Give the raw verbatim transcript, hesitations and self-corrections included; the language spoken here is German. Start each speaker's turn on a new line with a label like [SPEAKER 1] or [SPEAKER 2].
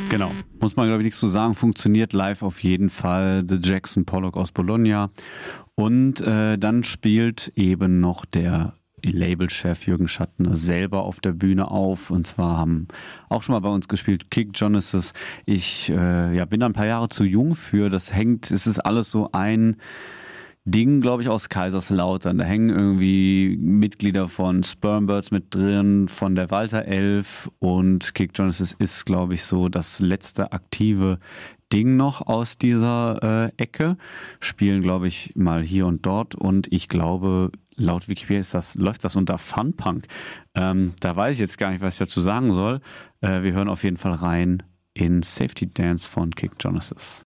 [SPEAKER 1] Genau, muss man glaube ich nichts zu sagen, funktioniert live auf jeden Fall. The Jackson Pollock aus Bologna und äh, dann spielt eben noch der Labelchef Jürgen Schattner selber auf der Bühne auf und zwar haben auch schon mal bei uns gespielt Kick Genesis. Ich äh, ja, bin da ein paar Jahre zu jung für, das hängt, es ist alles so ein Ding, glaube ich, aus Kaiserslautern. Da hängen irgendwie Mitglieder von Spermbirds mit drin, von der Walter Elf und Kick Genesis ist, glaube ich, so das letzte aktive Ding noch aus dieser äh, Ecke. Spielen, glaube ich, mal hier und dort und ich glaube, laut Wikipedia ist das, läuft das unter Funpunk. Ähm, da weiß ich jetzt gar nicht, was ich dazu sagen soll. Äh, wir hören auf jeden Fall rein in Safety Dance von Kick Genesis.